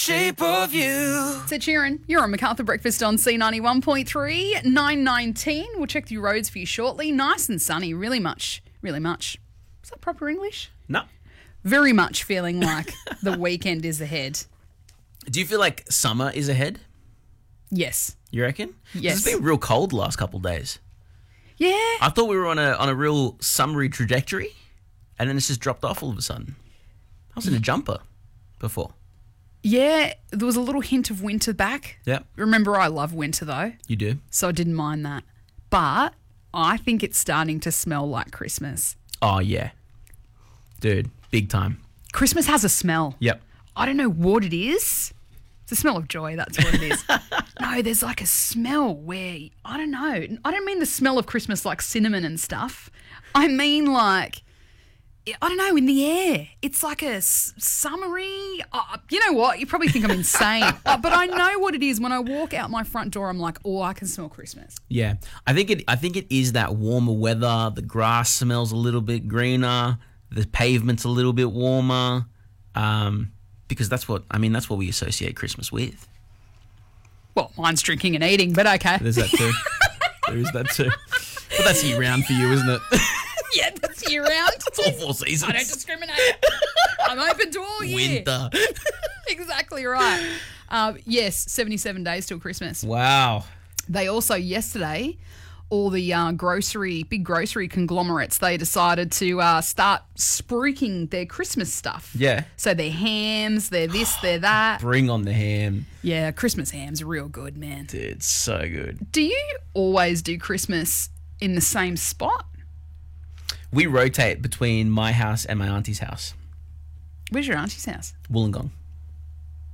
Shape of you. So, Sheeran, you're on MacArthur Breakfast on C91.3, 9:19. We'll check the roads for you shortly. Nice and sunny, really much. Is that proper English? No. Very much feeling like the weekend is ahead. Do you feel like summer is ahead? Yes. You reckon? Yes. It's been real cold the last couple of days. Yeah. I thought we were on a real summery trajectory, and then it's just dropped off all of a sudden. I was in a jumper before. Yeah, there was a little hint of winter back. Yep. Remember, I love winter though, You do? so I didn't mind that. But I think it's starting to smell like Christmas. Oh, yeah. Dude, big time. Christmas has a smell. Yep. I don't know what it is. It's a smell of joy, that's what it is. No, there's like a smell where, I don't know. I don't mean the smell of Christmas like cinnamon and stuff. I mean like, I don't know, in the air. It's like a summery, you know what? You probably think I'm insane. But I know what it is. When I walk out my front door, I'm like, oh, I can smell Christmas. Yeah. I think it is that warmer weather. The grass smells a little bit greener. The pavement's a little bit warmer. Because that's what we associate Christmas with. Well, mine's drinking and eating, but okay. There's that too. There is that too. But that's year round for you, isn't it? Yeah, that's year round. It's all 4 seasons. I don't discriminate. I'm open to all year. Winter. Exactly right. Yes, 77 days till Christmas. Wow. They also, yesterday, all the big grocery conglomerates, they decided to start spruiking their Christmas stuff. Yeah. So their hams, their this, their that. Bring on the ham. Yeah, Christmas ham's real good, man. Dude, it's so good. Do you always do Christmas in the same spot? We rotate between my house and my auntie's house. Where's your auntie's house? Wollongong.